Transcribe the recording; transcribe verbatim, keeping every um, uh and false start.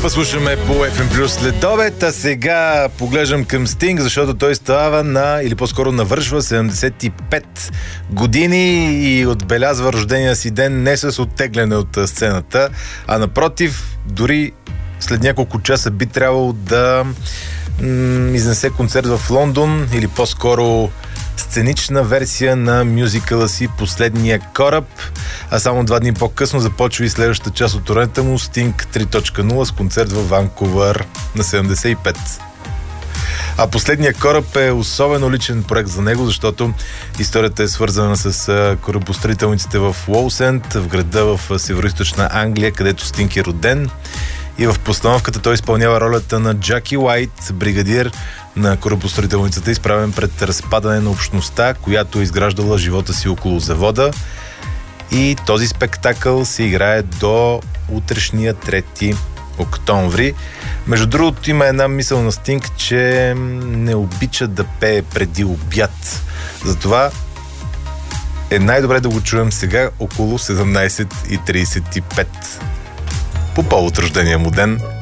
Група слушаме по еф ем Плюс след обед, а сега поглеждам към Стинг, защото той става на, или по-скоро навършва седемдесет и пет години и отбелязва рождения си ден не с оттегляне от сцената, а напротив, дори след няколко часа би трябвало да м- изнесе концерт в Лондон, или по-скоро сценична версия на мюзикъла си "Последния кораб", а само два дни по-късно започва и следващата част от турнета му Стинг три точка нула с концерт във Ванкувър на седемдесет и пет. А "Последния кораб" е особено личен проект за него, защото историята е свързана с корабостроителниците в Уолсенд, в града в североизточна Англия, където Стинг е роден. И в постановката той изпълнява ролята на Джаки Уайт, бригадир на корабостроителницата, изправен пред разпадане на общността, която е изграждала живота си около завода. И този спектакъл се играе до утрешния трети октомври. Между другото, има една мисъл на Стинг, че не обича да пее преди обяд. Затова е най-добре да го чуем сега около седемнайсет и трийсет и пет. По повод рождения му ден.